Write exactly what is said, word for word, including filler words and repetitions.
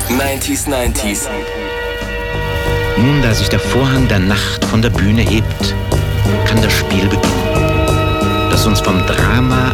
neunzig neunzig. Nun, da sich der Vorhang der Nacht von der Bühne hebt, kann das Spiel beginnen, das uns vom Drama